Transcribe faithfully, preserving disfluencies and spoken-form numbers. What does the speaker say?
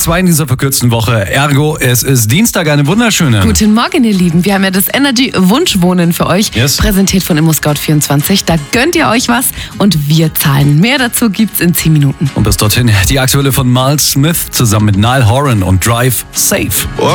zwei in dieser verkürzten Woche. Ergo, es ist Dienstag, eine wunderschöne. Guten Morgen, ihr Lieben. Wir haben ja das Energy Wunschwohnen für euch, Yes. präsentiert von ImmoScout vierundzwanzig. Da gönnt ihr euch was und wir zahlen. Mehr dazu gibt's in zehn Minuten. Und bis dorthin die aktuelle von Miles Smith zusammen mit Niall Horan und Drive Safe.